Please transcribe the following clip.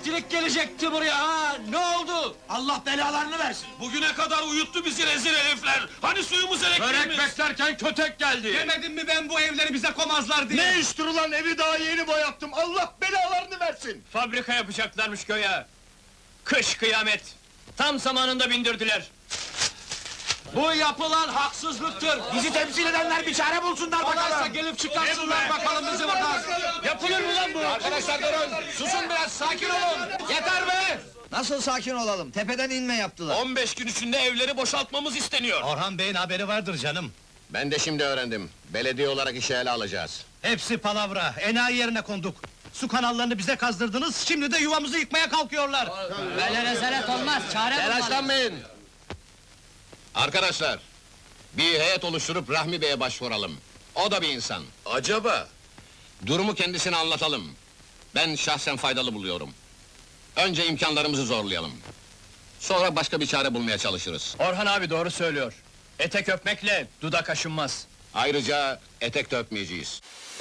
elektrik gelecekti buraya ha! Ne oldu? Allah belalarını versin! Bugüne kadar uyuttu bizi rezil herifler! Hani suyumuz elektriğimiz? Börek beklerken kötek geldi! Demedim mi ben bu evleri bize komazlar diye? Ne iştir ulan, evi daha yeni boyattım, Allah belalarını versin! Fabrika yapacaklarmış köye! Kış kıyamet! Tam zamanında bindirdiler! Bu yapılan haksızlıktır! Bizi temsil edenler bir çare bulsunlar Bakarsa bakalım! gelip çıkarsınlar bakalım bizi buradan! Yapılır mı lan bu? Arkadaşlar durun! Susun biraz, sakin olun! Yeter be! Nasıl sakin olalım? Tepeden inme yaptılar. 15 gün içinde evleri boşaltmamız isteniyor! Orhan Bey'in haberi vardır canım! Ben de şimdi öğrendim, belediye olarak işe ele alacağız. Hepsi palavra, enayi yerine konduk! Su kanallarını bize kazdırdınız, şimdi de yuvamızı yıkmaya kalkıyorlar! Böyle rezalet olmaz, çare Telaşlanmayın! Arkadaşlar, bir heyet oluşturup Rahmi Bey'e başvuralım. O da bir insan. Acaba? Durumu kendisine anlatalım. Ben şahsen faydalı buluyorum. Önce imkanlarımızı zorlayalım. Sonra başka bir çare bulmaya çalışırız. Orhan abi doğru söylüyor. Etek öpmekle dudak aşınmaz. Ayrıca etek de öpmeyeceğiz.